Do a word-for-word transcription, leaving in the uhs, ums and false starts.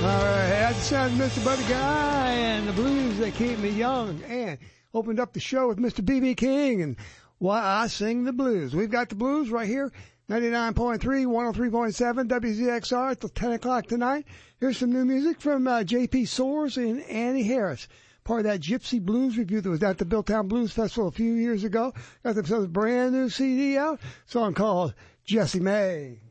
That's the sound of Mister Buddy Guy and the blues that keep me young. And opened up the show with Mister B B King and Why I Sing the Blues. We've got the blues right here, ninety-nine point three, one oh three point seven, W Z X R till ten o'clock tonight. Here's some new music from uh, J P Soares and Annie Harris. Part of that Gypsy Blues review that was at the Billtown Blues Festival a few years ago. Got themselves a brand new C D out. Song called Jessie May.